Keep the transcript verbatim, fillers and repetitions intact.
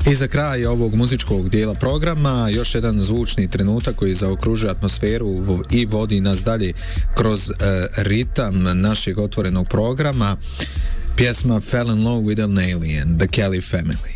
I za kraj ovog muzičkog dijela programa još jedan zvučni trenutak koji zaokružuje atmosferu i vodi nas dalje kroz uh, ritam našeg otvorenog programa. Pjesma Fell in Love with an Alien, The Kelly Family.